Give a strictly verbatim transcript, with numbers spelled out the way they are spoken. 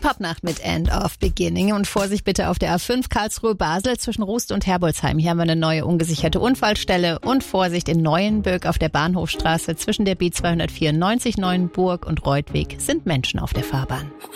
Popnacht mit End of Beginning. Und Vorsicht bitte auf der A fünf Karlsruhe-Basel zwischen Rust und Herbolzheim. Hier haben wir eine neue ungesicherte Unfallstelle. Und Vorsicht in Neuenbürg auf der Bahnhofstraße zwischen der B zweihundertvierundneunzig Neuenburg und Reutweg sind Menschen auf der Fahrbahn.